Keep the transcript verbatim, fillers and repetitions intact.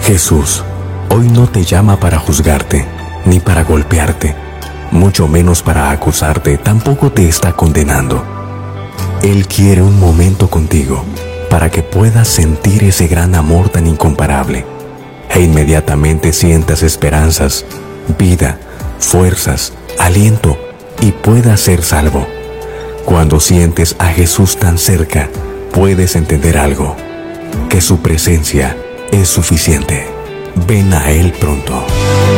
Jesús hoy no te llama para juzgarte, ni para golpearte, mucho menos para acusarte, tampoco te está condenando. Él quiere un momento contigo para que puedas sentir ese gran amor tan incomparable e inmediatamente sientas esperanzas, vida, fuerzas, aliento y puedas ser salvo. Cuando sientes a Jesús tan cerca, puedes entender algo, que su presencia es suficiente. Ven a Él pronto.